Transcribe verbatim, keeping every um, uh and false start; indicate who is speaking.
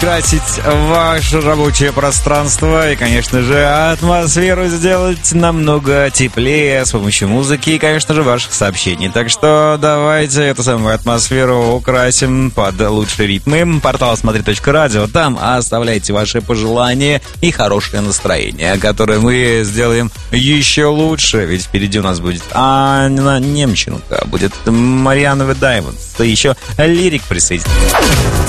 Speaker 1: красить ваше рабочее пространство и, конечно же, атмосферу сделать намного теплее с помощью музыки и, конечно же, ваших сообщений. Так что давайте эту самую атмосферу украсим под лучшие ритмы. Портал смотри точка радио. Там оставляйте ваши пожелания и хорошее настроение, которое мы сделаем еще лучше. Ведь впереди у нас будет Анна Немченко, будет Марианна Даймондс, и еще Лирик присоединится.